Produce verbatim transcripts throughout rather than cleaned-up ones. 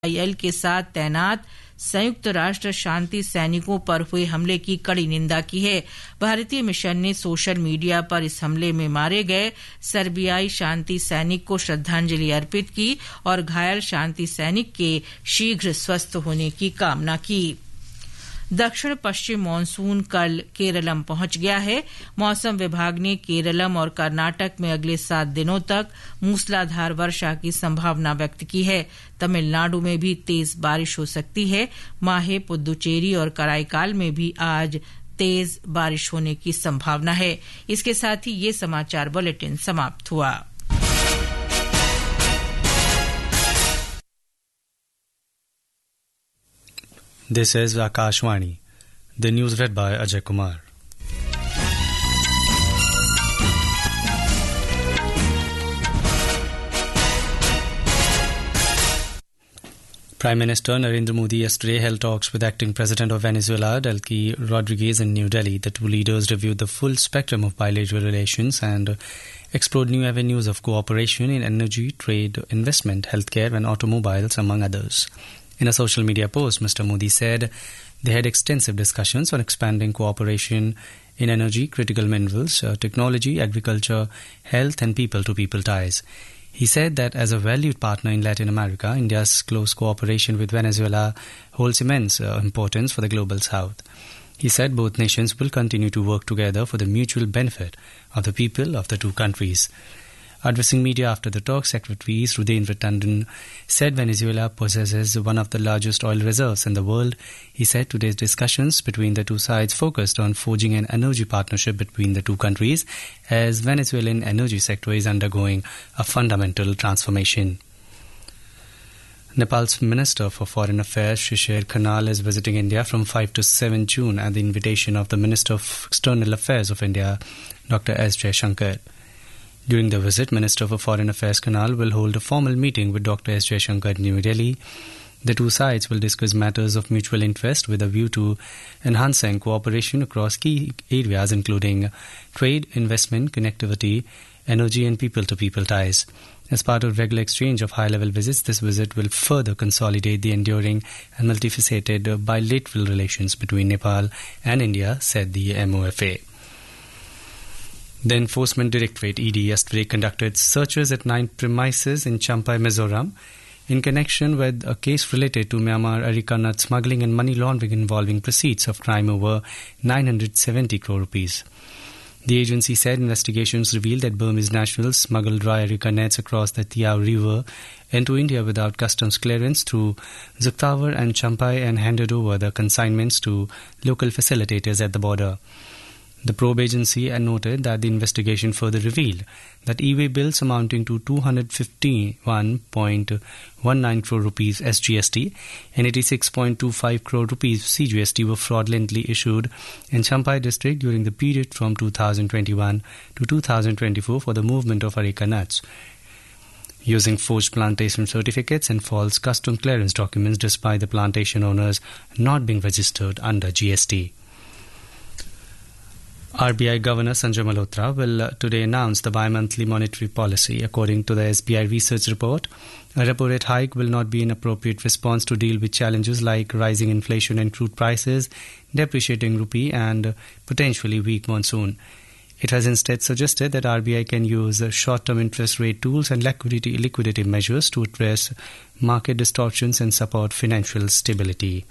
IL के साथ तैनात संयुक्त राष्ट्र शांति सैनिकों पर हुए हमले की कड़ी निंदा की है। भारतीय मिशन ने सोशल मीडिया पर इस हमले में मारे गए सर्बियाई शांति सैनिक को श्रद्धांजलि अर्पित की और घायल शांति सैनिक के शीघ्र स्वस्थ होने की कामना की। दक्षिण पश्चिम मानसून कल केरलम पहुंच गया है। मौसम विभाग ने केरलम और कर्नाटक में अगले सात दिनों तक मूसलाधार वर्षा की संभावना व्यक्त की है। तमिलनाडु में भी तेज बारिश हो सकती है। माहे, पुदुचेरी और कराईकाल में भी आज तेज बारिश होने की संभावना है। इसके साथ ही ये समाचार बुलेटिन समाप्त हुआ। This is Akashwani. The news read by Ajay Kumar. Prime Minister Narendra Modi yesterday held talks with acting President of Venezuela, Delcy Rodriguez, in New Delhi. The two leaders reviewed the full spectrum of bilateral relations and explored new avenues of cooperation in energy, trade, investment, healthcare and automobiles, among others. In a social media post, Mister Modi said they had extensive discussions on expanding cooperation in energy, critical minerals, uh, technology, agriculture, health and people-to-people ties. He said that as a valued partner in Latin America, India's close cooperation with Venezuela holds immense uh, importance for the global south. He said both nations will continue to work together for the mutual benefit of the people of the two countries. Addressing media after the talk, Secretary Sudhendra Tandon said Venezuela possesses one of the largest oil reserves in the world. He said today's discussions between the two sides focused on forging an energy partnership between the two countries as Venezuelan energy sector is undergoing a fundamental transformation. Nepal's Minister for Foreign Affairs, Shishir Khanal, is visiting India from fifth to seventh June at the invitation of the Minister of External Affairs of India, Doctor S. Jaishankar. During the visit, Minister for Foreign Affairs Khanal will hold a formal meeting with Doctor S. Jaishankar in New Delhi. The two sides will discuss matters of mutual interest with a view to enhancing cooperation across key areas including trade, investment, connectivity, energy and people-to-people ties. As part of regular exchange of high-level visits, this visit will further consolidate the enduring and multifaceted bilateral relations between Nepal and India, said the M O F A. The Enforcement Directorate E D yesterday conducted searches at nine premises in Champai, Mizoram in connection with a case related to Myanmar areca nut smuggling and money laundering involving proceeds of crime over nine hundred seventy crore rupees. The agency said investigations revealed that Burmese nationals smuggled dry areca nuts across the Tiao River into India without customs clearance through Zuktawar and Champai and handed over the consignments to local facilitators at the border. The probe agency had noted that the investigation further revealed that e-way bills amounting to two hundred fifty-one point one nine crore rupees S G S T and eighty-six point two five crore rupees C G S T were fraudulently issued in Champai district during the period from two thousand twenty-one to two thousand twenty-four for the movement of areca nuts, using forged plantation certificates and false custom clearance documents despite the plantation owners not being registered under G S T. R B I Governor Sanjay Malhotra will uh, today announce the bi-monthly monetary policy. According to the S B I research report, a repo rate hike will not be an appropriate response to deal with challenges like rising inflation and crude prices, depreciating rupee and uh, potentially weak monsoon. It has instead suggested that R B I can use uh, short-term interest rate tools and liquidity, liquidity measures to address market distortions and support financial stability.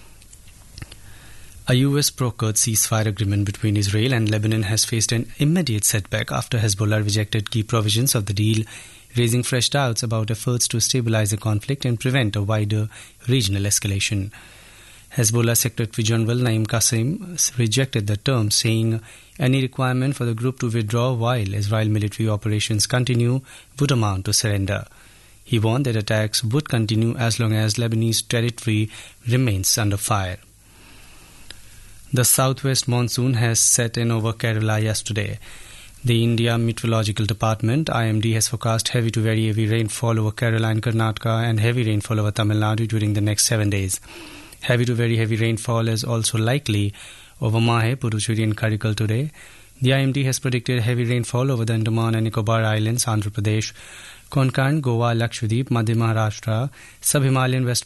A U S-brokered ceasefire agreement between Israel and Lebanon has faced an immediate setback after Hezbollah rejected key provisions of the deal, raising fresh doubts about efforts to stabilize the conflict and prevent a wider regional escalation. Hezbollah Secretary General Naim Qassem rejected the terms, saying any requirement for the group to withdraw while Israel military operations continue would amount to surrender. He warned that attacks would continue as long as Lebanese territory remains under fire. The southwest monsoon has set in over Kerala yesterday. The India Meteorological Department, I M D, has forecast heavy to very heavy rainfall over Kerala and Karnataka and heavy rainfall over Tamil Nadu during the next seven days. Heavy to very heavy rainfall is also likely over Mahe, Puducherry and Karikal today. The I M D has predicted heavy rainfall over the Andaman and Nicobar Islands, Andhra Pradesh, Konkan, Goa, Lakshadweep, Madhya Maharashtra, Sub Himalayan West